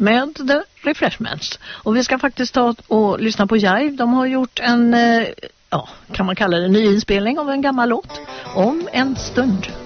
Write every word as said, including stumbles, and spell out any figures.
med The Refreshments. Och vi ska faktiskt ta och lyssna på Jive. De har gjort en, ja, kan man kalla det, ny inspelning av en gammal låt, Om en stund.